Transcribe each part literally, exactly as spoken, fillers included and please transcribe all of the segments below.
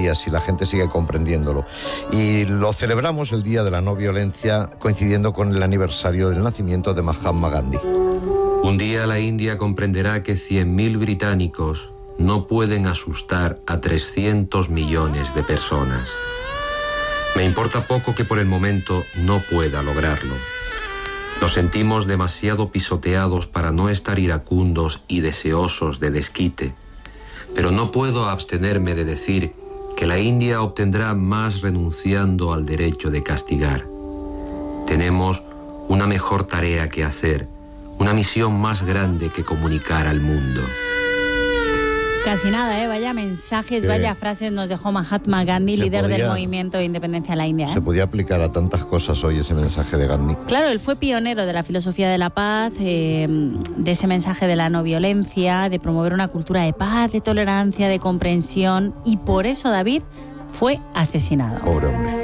día si la gente sigue comprendiéndolo. Y lo celebramos el Día de la No Violencia, coincidiendo con el aniversario del nacimiento de Mahatma Gandhi. Un día la India comprenderá que cien mil británicos no pueden asustar a trescientos millones de personas. Me importa poco que por el momento no pueda lograrlo. Nos sentimos demasiado pisoteados para no estar iracundos y deseosos de desquite, pero no puedo abstenerme de decir que la India obtendrá más renunciando al derecho de castigar. Tenemos una mejor tarea que hacer, una misión más grande que comunicar al mundo. Casi nada, ¿eh? Vaya mensajes, Sí. vaya frases nos dejó Mahatma Gandhi, Se líder podía- del movimiento de independencia de la India, ¿eh? Se podía aplicar a tantas cosas hoy ese mensaje de Gandhi. Claro, él fue pionero de la filosofía de la paz, eh, de ese mensaje de la no violencia, de promover una cultura de paz, de tolerancia, de comprensión, y por eso David fue asesinado. Pobre hombre.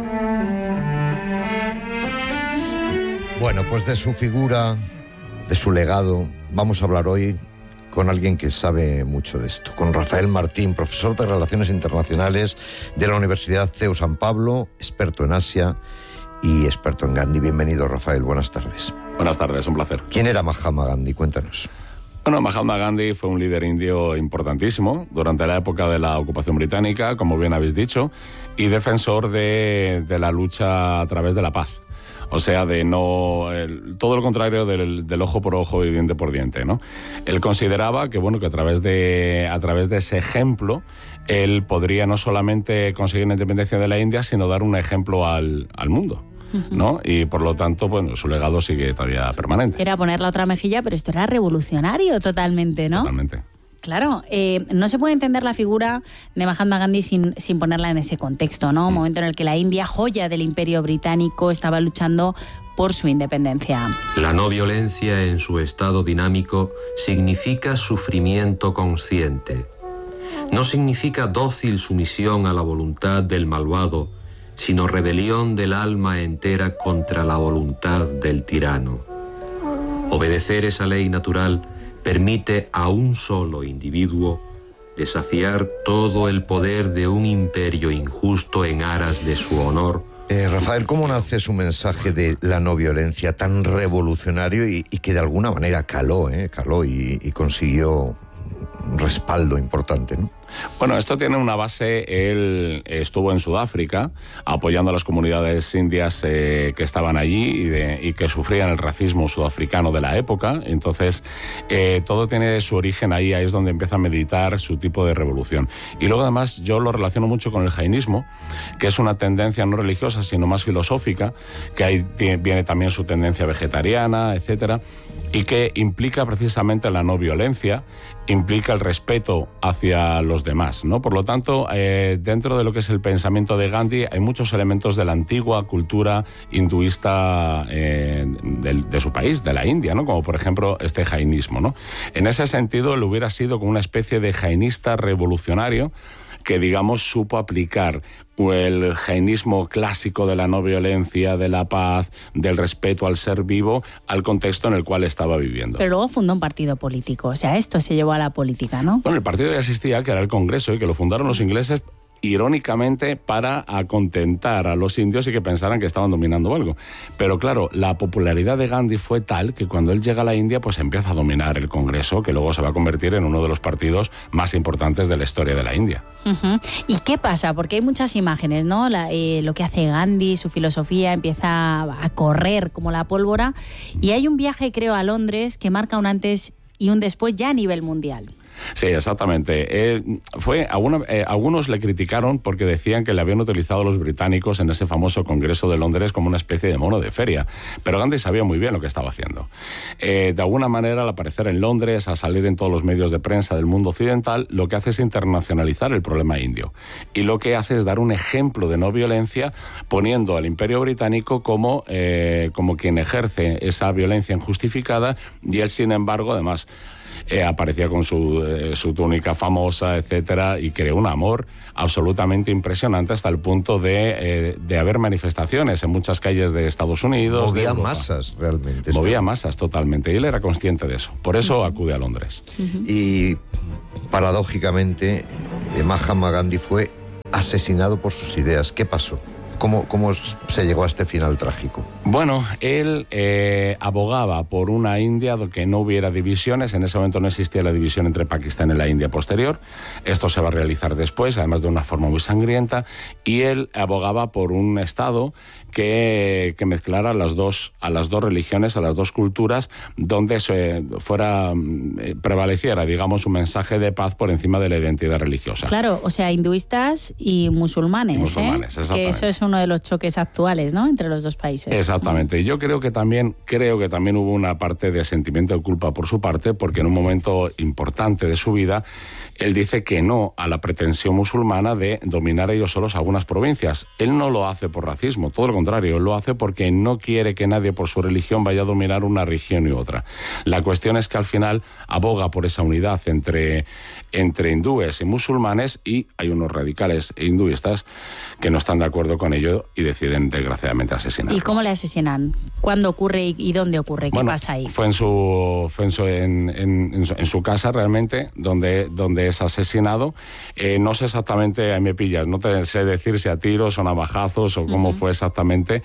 Bueno, pues de su figura, de su legado, vamos a hablar hoy con alguien que sabe mucho de esto, con Rafael Martín, profesor de Relaciones Internacionales de la Universidad C E U San Pablo, experto en Asia y experto en Gandhi. Bienvenido, Rafael, buenas tardes. Buenas tardes, un placer. ¿Quién era Mahatma Gandhi? Cuéntanos. Bueno, Mahatma Gandhi fue un líder indio importantísimo durante la época de la ocupación británica, como bien habéis dicho, y defensor de, de la lucha a través de la paz. O sea, de no el, todo lo contrario del, del ojo por ojo y diente por diente, ¿no? Él consideraba que, bueno, que a través de a través de ese ejemplo él podría no solamente conseguir la independencia de la India, sino dar un ejemplo al, al mundo, ¿no? Y por lo tanto, bueno, su legado sigue todavía permanente. Era poner la otra mejilla, pero esto era revolucionario totalmente, ¿no? Totalmente. Claro, eh, no se puede entender la figura de Mahatma Gandhi sin, sin ponerla en ese contexto, ¿no? Un momento en el que la India, joya del Imperio Británico, estaba luchando por su independencia. La no violencia en su estado dinámico significa sufrimiento consciente. No significa dócil sumisión a la voluntad del malvado, sino rebelión del alma entera contra la voluntad del tirano. Obedecer esa ley natural permite a un solo individuo desafiar todo el poder de un imperio injusto en aras de su honor. Eh, Rafael, ¿cómo nace su mensaje de la no violencia tan revolucionario y, y que de alguna manera caló, eh, caló y, y consiguió un respaldo importante, ¿no? Bueno, esto tiene una base. Él estuvo en Sudáfrica apoyando a las comunidades indias eh, que estaban allí y, de, y que sufrían el racismo sudafricano de la época. Entonces, eh, todo tiene su origen ahí, ahí es donde empieza a meditar su tipo de revolución. Y luego, además, yo lo relaciono mucho con el jainismo, que es una tendencia no religiosa, sino más filosófica, que ahí tiene, viene también su tendencia vegetariana, etcétera, y que implica precisamente la no violencia, implica el respeto hacia los demás, ¿no? Por lo tanto, eh, dentro de lo que es el pensamiento de Gandhi hay muchos elementos de la antigua cultura hinduista eh, de, de su país, de la India, ¿no? Como por ejemplo este jainismo, ¿no? En ese sentido, él hubiera sido como una especie de jainista revolucionario que, digamos, supo aplicar el jainismo clásico de la no violencia, de la paz, del respeto al ser vivo, al contexto en el cual estaba viviendo. Pero luego fundó un partido político, o sea, esto se llevó a la política, ¿no? Bueno, el partido ya existía, que era el Congreso, y que lo fundaron los ingleses irónicamente para acontentar a los indios y que pensaran que estaban dominando algo. Pero claro, la popularidad de Gandhi fue tal que cuando él llega a la India, pues empieza a dominar el Congreso, que luego se va a convertir en uno de los partidos más importantes de la historia de la India. Uh-huh. ¿Y qué pasa? Porque hay muchas imágenes, ¿no? La, eh, lo que hace Gandhi, su filosofía empieza a correr como la pólvora, y hay un viaje, creo, a Londres que marca un antes y un después ya a nivel mundial. Sí, exactamente. Eh, fue, alguna, eh, algunos le criticaron porque decían que le habían utilizado los británicos en ese famoso Congreso de Londres como una especie de mono de feria. Pero Gandhi sabía muy bien lo que estaba haciendo. Eh, de alguna manera, al aparecer en Londres, a salir en todos los medios de prensa del mundo occidental, lo que hace es internacionalizar el problema indio. Y lo que hace es dar un ejemplo de no violencia, poniendo al Imperio Británico como, eh, como quien ejerce esa violencia injustificada, y él, sin embargo, además, Eh, aparecía con su, eh, su túnica famosa, etcétera, y creó un amor absolutamente impresionante hasta el punto de, eh, de haber manifestaciones en muchas calles de Estados Unidos. Movía de masas, realmente. Movía masas, totalmente, y él era consciente de eso. Por eso uh-huh. acude a Londres. Uh-huh. Y, paradójicamente, eh, Mahatma Gandhi fue asesinado por sus ideas. ¿Qué pasó? ¿Cómo, cómo se llegó a este final trágico? Bueno, él eh, abogaba por una India que no hubiera divisiones. En ese momento no existía la división entre Pakistán y la India posterior. Esto se va a realizar después, además de una forma muy sangrienta. Y él abogaba por un Estado que, que mezclara a las, dos, a las dos religiones, a las dos culturas, donde se fuera eh, prevaleciera, digamos, un mensaje de paz por encima de la identidad religiosa. Claro, o sea, hinduistas y musulmanes. Y musulmanes, ¿eh? exactamente. Que eso es uno de los choques actuales, ¿no?, entre los dos países. Exactamente. Y yo creo que también creo que también hubo una parte de sentimiento de culpa por su parte, porque en un momento importante de su vida él dice que no a la pretensión musulmana de dominar ellos solos algunas provincias. Él no lo hace por racismo, todo lo contrario, él lo hace porque no quiere que nadie por su religión vaya a dominar una región y otra. La cuestión es que al final aboga por esa unidad entre, entre hindúes y musulmanes, y hay unos radicales hinduistas que no están de acuerdo con ello y deciden desgraciadamente asesinarlo. ¿Y cómo le asesinan? ¿Cuándo ocurre y, y dónde ocurre? ¿Qué bueno, pasa ahí? Fue en su, fue en su, en, en, en su, en su casa realmente, donde, donde es asesinado. Eh, no sé exactamente, ahí me pillas, no te sé decir si a tiros o navajazos o cómo uh-huh. fue exactamente,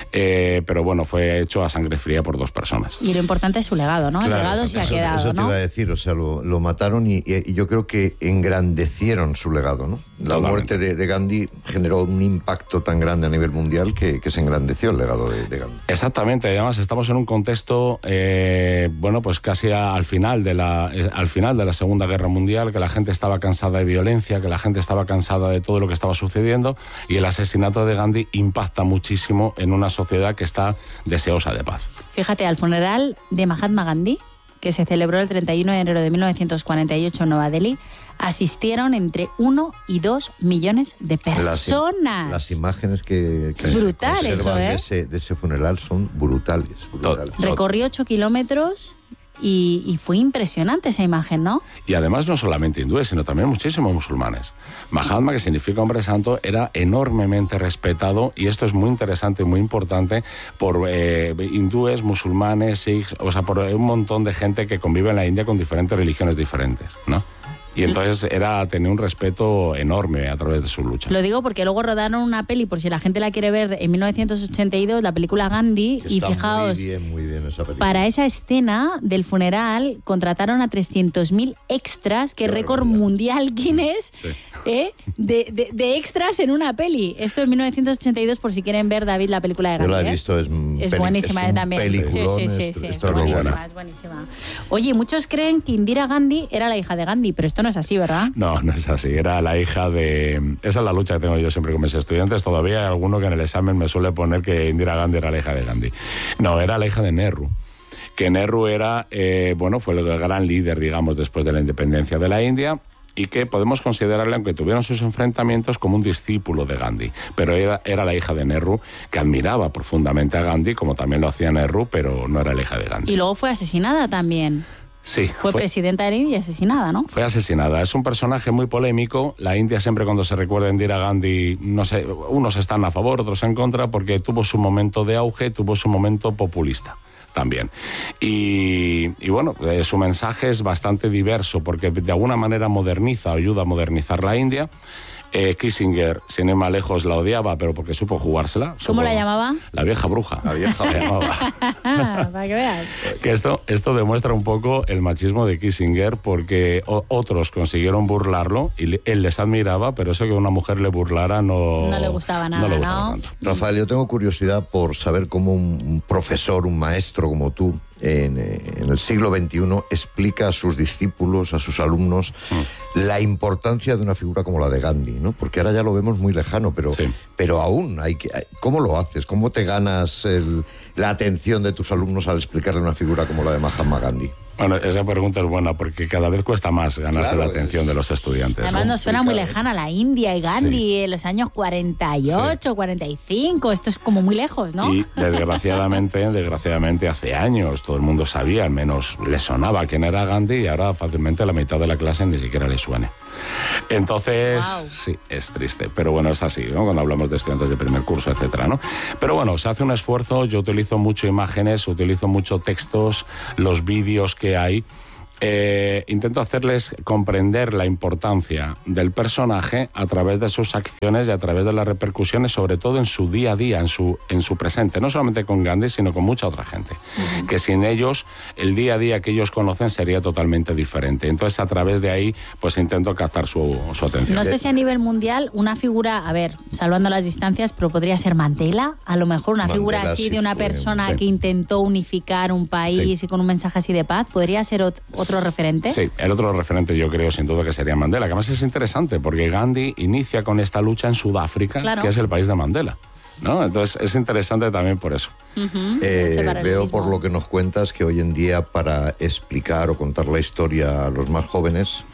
eh, pero bueno, fue hecho a sangre fría por dos personas. Y lo importante es su legado, ¿no? Claro, el legado eso, se ha eso, quedado, eso ¿no? te iba a decir, o sea, lo, lo mataron y, y yo creo que engrandecieron su legado, ¿no? La Totalmente. muerte de, de Gandhi generó un impacto tan grande a nivel mundial que, que se engrandeció el legado de, de Gandhi. Exactamente, además estamos en un contexto, eh, bueno, pues casi a, al final de la eh, al final de la Segunda Guerra Mundial, que la gente estaba cansada de violencia, que la gente estaba cansada de todo lo que estaba sucediendo, y el asesinato de Gandhi impacta muchísimo en una sociedad que está deseosa de paz. Fíjate, al funeral de Mahatma Gandhi, que se celebró el treinta y uno de enero de mil novecientos cuarenta y ocho en Nueva Delhi, asistieron entre uno y dos millones de personas. Las, las imágenes que, que es brutal se conservan eso, ¿eh? de, ese, de ese funeral son brutales. brutales. Recorrió ocho kilómetros y, y fue impresionante esa imagen, ¿no? Y además no solamente hindúes, sino también muchísimos musulmanes. Mahatma, que significa hombre santo, era enormemente respetado, y esto es muy interesante y muy importante, por eh, hindúes, musulmanes, sikhs, o sea, por un montón de gente que convive en la India con diferentes religiones diferentes, ¿no? Y entonces era tener un respeto enorme a través de su lucha. Lo digo porque luego rodaron una peli, por si la gente la quiere ver, en mil novecientos ochenta y dos, la película Gandhi, y fijaos, muy bien, muy bien esa película. Para esa escena del funeral contrataron a trescientos mil extras, que récord mundial Guinness, sí. ¿eh? de, de, de extras en una peli. Esto en mil novecientos ochenta y dos, por si quieren ver, David, la película de Gandhi. Yo la he ¿eh? visto, es, es peli, buenísima es también. Sí, sí, sí, sí, es buenísima, es buenísima. Oye, muchos creen que Indira Gandhi era la hija de Gandhi, pero esto no es así, ¿verdad? No, no es así. Era la hija de... Esa es la lucha que tengo yo siempre con mis estudiantes. Todavía hay alguno que en el examen me suele poner que Indira Gandhi era la hija de Gandhi. No, era la hija de Nehru. Que Nehru era, eh, bueno, fue el gran líder, digamos, después de la independencia de la India, y que podemos considerarle, aunque tuvieron sus enfrentamientos, como un discípulo de Gandhi. Pero era, era la hija de Nehru, que admiraba profundamente a Gandhi, como también lo hacía Nehru, pero no era la hija de Gandhi. Y luego fue asesinada también. Sí. Fue, fue presidenta de la India y asesinada, ¿no? Fue asesinada. Es un personaje muy polémico. La India siempre, cuando se recuerda a Indira Gandhi, no sé, unos están a favor, otros en contra, porque tuvo su momento de auge, tuvo su momento populista también. Y, y bueno, eh, su mensaje es bastante diverso, porque de alguna manera moderniza, ayuda a modernizar la India. Eh, Kissinger, sin ir más lejos, la odiaba, pero porque supo jugársela. ¿Cómo supo, la llamaba? La vieja bruja. La vieja bruja. Para que veas. Que esto, esto demuestra un poco el machismo de Kissinger, porque o, otros consiguieron burlarlo y le, él les admiraba, pero eso que una mujer le burlara no, no le gustaba nada, no le gustaba ¿no? tanto. Rafael, yo tengo curiosidad por saber cómo un profesor, un maestro como tú, En, en el siglo veintiuno, explica a sus discípulos, a sus alumnos, mm. la importancia de una figura como la de Gandhi, ¿no? Porque ahora ya lo vemos muy lejano, pero, sí. pero aún hay que... ¿Cómo lo haces? ¿Cómo te ganas el, la atención de tus alumnos al explicarle una figura como la de Mahatma Gandhi? Bueno, esa pregunta es buena, porque cada vez cuesta más ganarse claro, la atención es... de los estudiantes. Además nos suena muy lejana la India y Gandhi sí. en los años cuarenta y ocho, sí. cuarenta y cinco, esto es como muy lejos, ¿no? Y desgraciadamente, desgraciadamente hace años todo el mundo sabía, al menos le sonaba quién era Gandhi, y ahora fácilmente la mitad de la clase ni siquiera le suene. Entonces, wow. sí, es triste, pero bueno, es así, ¿no? Cuando hablamos de estudiantes de primer curso, etcétera, ¿no? Pero bueno, se hace un esfuerzo, yo utilizo mucho imágenes, utilizo mucho textos, los vídeos que hay, eh, intento hacerles comprender la importancia del personaje a través de sus acciones y a través de las repercusiones, sobre todo en su día a día, en su, en su presente, no solamente con Gandhi, sino con mucha otra gente, uh-huh. que sin ellos, el día a día que ellos conocen sería totalmente diferente. Entonces, a través de ahí, pues intento captar su, su atención. No sé si a nivel mundial una figura, a ver, salvando las distancias, pero podría ser Mandela, a lo mejor una Mandela figura así sí de una fue, persona sí. que intentó unificar un país sí. y con un mensaje así de paz, ¿podría ser ot- otro referente? Sí, el otro referente yo creo sin duda que sería Mandela, que además es interesante porque Gandhi inicia con esta lucha en Sudáfrica, claro. que es el país de Mandela, ¿no? Entonces es interesante también por eso. Uh-huh. Eh, veo por lo que nos cuentas que hoy en día para explicar o contar la historia a los más jóvenes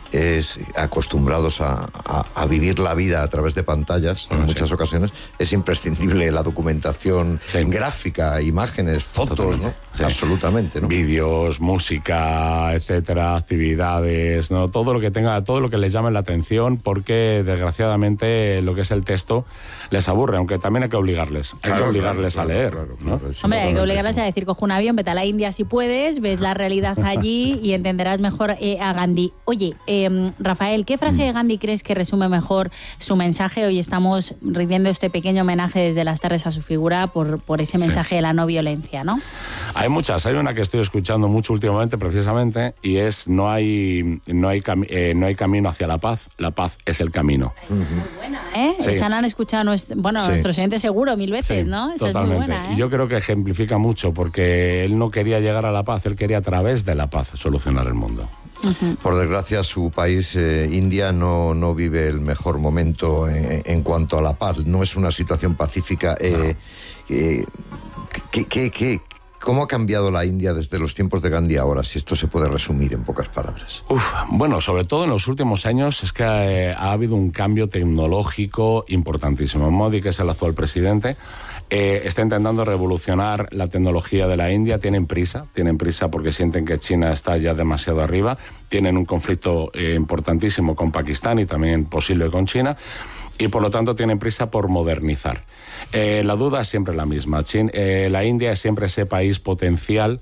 es acostumbrados a, a, a vivir la vida a través de pantallas bueno, en muchas sí. ocasiones, es imprescindible la documentación sí. gráfica, imágenes, fotos, Totalmente. ¿no? Sí. Absolutamente, ¿no? Vídeos, música, etcétera, actividades, ¿no? Todo lo que tenga, todo lo que les llame la atención, porque desgraciadamente lo que es el texto les aburre, aunque también hay que obligarles, hay claro, que obligarles claro, a leer. Claro, claro, ¿no? Hombre, hay que obligarles sí. a decir, coge un avión, vete a la India si puedes, ves la realidad allí y entenderás mejor eh, a Gandhi. Oye, eh, Rafael, ¿qué frase de Gandhi crees que resume mejor su mensaje? Hoy estamos rindiendo este pequeño homenaje desde las tardes a su figura por, por ese mensaje sí. de la no violencia, ¿no? Hay muchas, hay una que estoy escuchando mucho últimamente precisamente y es no hay, no hay, cami- eh, no hay camino hacia la paz, la paz es el camino. Uh-huh. Muy buena, ¿eh? Sí. Esa la han escuchado nuestro, bueno, sí. nuestros oyentes seguro mil veces, sí, ¿no? Esa totalmente. es muy buena, ¿eh? Y yo creo que ejemplifica mucho porque él no quería llegar a la paz, él quería a través de la paz solucionar el mundo. Uh-huh. Por desgracia, su país, eh, India, no, no vive el mejor momento en, en cuanto a la paz. No es una situación pacífica. Eh, no. eh, ¿qué, qué, qué, ¿Cómo ha cambiado la India desde los tiempos de Gandhi ahora? Si esto se puede resumir en pocas palabras. Uf, bueno, sobre todo en los últimos años es que eh, ha habido un cambio tecnológico importantísimo. Modi, que es el actual presidente, Eh, está intentando revolucionar la tecnología de la India. Tienen prisa, tienen prisa porque sienten que China está ya demasiado arriba. Tienen un conflicto eh, importantísimo con Pakistán y también posible con China. Y por lo tanto tienen prisa por modernizar. Eh, la duda es siempre la misma. China, eh, la India es siempre ese país potencial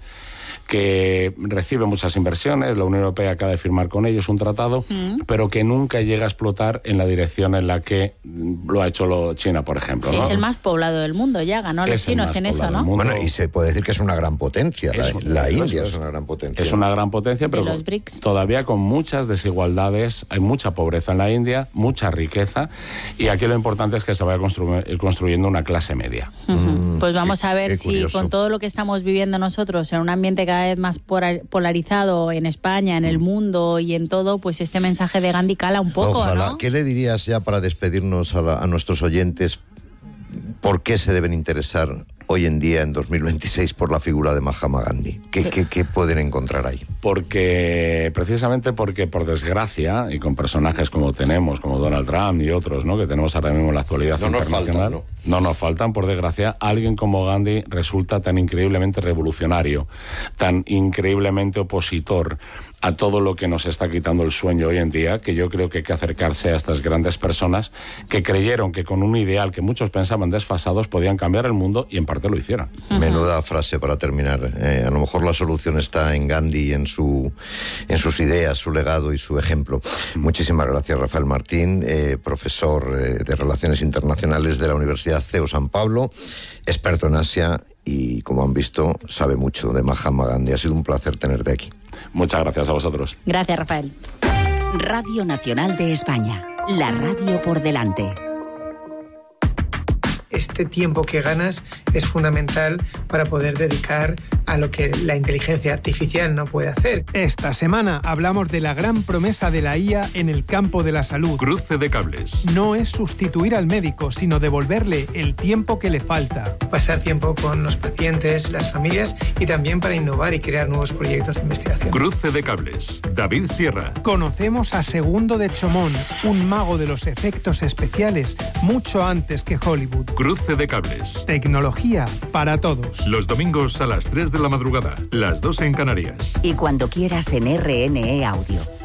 que recibe muchas inversiones, la Unión Europea acaba de firmar con ellos un tratado, mm. pero que nunca llega a explotar en la dirección en la que lo ha hecho lo China, por ejemplo. Sí, ¿no? Es el más poblado del mundo, ya ganó a los chinos en eso, ¿no? Bueno, y se puede decir que es una gran potencia, la, es, la es, India es, es una gran potencia. Es una gran potencia, pero los BRICS. Todavía con muchas desigualdades, hay mucha pobreza en la India, mucha riqueza, y aquí lo importante es que se vaya constru- construyendo una clase media. Uh-huh. Mm, pues vamos qué, a ver si curioso. Con todo lo que estamos viviendo nosotros, en un ambiente cada vez más por polarizado en España, en el mundo y en todo, pues este mensaje de Gandhi cala un poco, Ojalá. ¿no? ¿Qué le dirías ya para despedirnos a, la, a nuestros oyentes? ¿Por qué se deben interesar hoy en día, en dos mil veintiséis, por la figura de Mahatma Gandhi? ¿Qué, sí. qué, qué pueden encontrar ahí? Porque, precisamente porque, por desgracia, y con personajes como tenemos, como Donald Trump y otros, ¿no?, que tenemos ahora mismo en la actualidad no internacional, nos faltan, ¿no? no nos faltan, por desgracia, alguien como Gandhi resulta tan increíblemente revolucionario, tan increíblemente opositor a todo lo que nos está quitando el sueño hoy en día, que yo creo que hay que acercarse a estas grandes personas que creyeron que con un ideal que muchos pensaban desfasados podían cambiar el mundo y en parte lo hicieron. Uh-huh. Menuda frase para terminar. Eh, a lo mejor la solución está en Gandhi, en su, en sus ideas, su legado y su ejemplo. Uh-huh. Muchísimas gracias, Rafael Martín, eh, profesor eh, de Relaciones Internacionales de la Universidad C E U San Pablo, experto en Asia y, como han visto, sabe mucho de Mahatma Gandhi. Ha sido un placer tenerte aquí. Muchas gracias a vosotros. Gracias, Rafael. Radio Nacional de España, la radio por delante. Este tiempo que ganas es fundamental para poder dedicar a lo que la inteligencia artificial no puede hacer. Esta semana hablamos de la gran promesa de la I A en el campo de la salud. Cruce de cables. No es sustituir al médico, sino devolverle el tiempo que le falta. Pasar tiempo con los pacientes, las familias y también para innovar y crear nuevos proyectos de investigación. Cruce de cables. David Sierra. Conocemos a Segundo de Chomón, un mago de los efectos especiales, mucho antes que Hollywood. Cruce de cables. Tecnología para todos. Los domingos a las tres de la madrugada, las dos en Canarias. Y cuando quieras en R N E Audio.